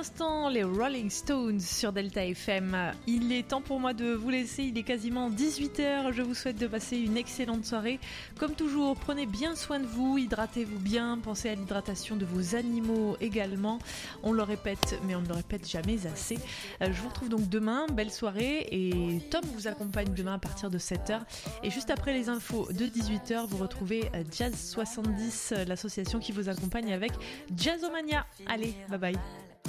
l'instant, les Rolling Stones sur Delta FM. Il est temps pour moi de vous laisser, il est quasiment 18h. Je vous souhaite de passer une excellente soirée. Comme toujours, prenez bien soin de vous, hydratez-vous bien, pensez à l'hydratation de vos animaux également. On le répète, mais on ne le répète jamais assez. Je vous retrouve donc demain, belle soirée, et Tom vous accompagne demain à partir de 7h. Et juste après les infos de 18h, vous retrouvez Jazz 70, l'association qui vous accompagne avec Jazzomania. Allez, bye bye.